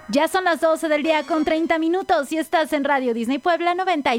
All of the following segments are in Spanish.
Ya son las 12 del día con 30 minutos y estás en Radio Disney Puebla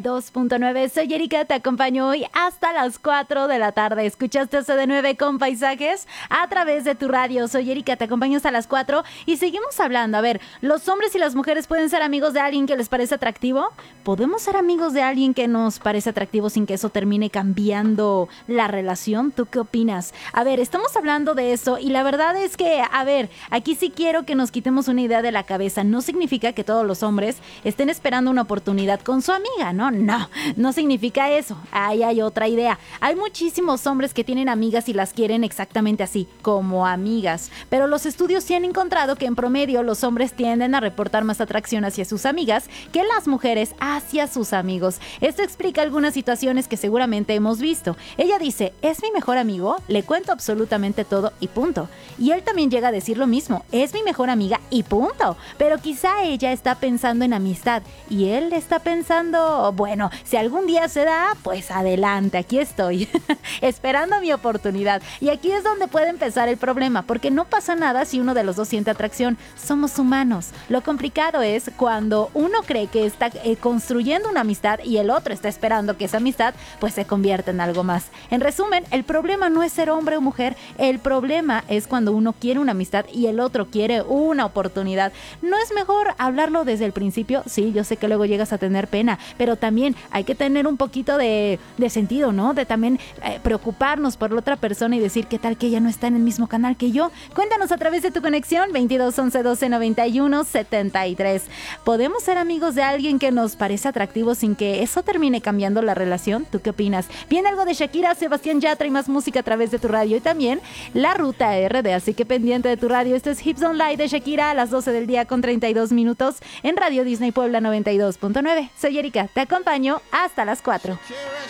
92.9. Soy Erika, te acompaño hoy hasta las 4 de la tarde. ¿Escuchaste CD9 con paisajes? A través de tu radio. Soy Erika, te acompaño hasta las 4 y seguimos hablando. A ver, ¿los hombres y las mujeres pueden ser amigos de alguien que les parece atractivo? ¿Podemos ser amigos de alguien que nos parece atractivo sin que eso termine cambiando la relación? ¿Tú qué opinas? A ver, estamos hablando de eso y la verdad es que, a ver, aquí sí quiero que nos quitemos una idea de la cabeza. No significa que todos los hombres estén esperando una oportunidad con su amiga, ¿no? No significa eso. Ahí hay otra idea. Hay muchísimos hombres que tienen amigas y las quieren exactamente así, como amigas. Pero los estudios sí han encontrado que en promedio los hombres tienden a reportar más atracción hacia sus amigas que las mujeres hacia sus amigos. Esto explica algunas situaciones que seguramente hemos visto. Ella dice, es mi mejor amigo, le cuento absolutamente todo y punto. Y él también llega a decir lo mismo, es mi mejor amiga y punto. Pero quizá ella está pensando en amistad y él está pensando, bueno, si algún día se da, pues adelante, aquí estoy, esperando mi oportunidad. Y aquí es donde puede empezar el problema, porque no pasa nada si uno de los dos siente atracción. Somos humanos. Lo complicado es cuando uno cree que está construyendo una amistad y el otro está esperando que esa amistad pues se convierta en algo más. En resumen, el problema no es ser hombre o mujer, el problema es cuando uno quiere una amistad y el otro quiere una oportunidad. ¿No es mejor hablarlo desde el principio? Sí, yo sé que luego llegas a tener pena, pero también hay que tener un poquito de sentido, ¿no? De también preocuparnos por la otra persona y decir, ¿qué tal que ella no está en el mismo canal que yo? Cuéntanos a través de tu conexión 22 11 12 91 73. ¿Podemos ser amigos de alguien que nos parece atractivo sin que eso termine cambiando la relación? ¿Tú qué opinas? Viene algo de Shakira, Sebastián Yatra y más música a través de tu radio y también la ruta RD, así que pendiente de tu radio. Esto es Hips Don't Lie de Shakira a las 12 del día con 32 minutos en Radio Disney Puebla 92.9. Soy Erika, te acompaño hasta las 4.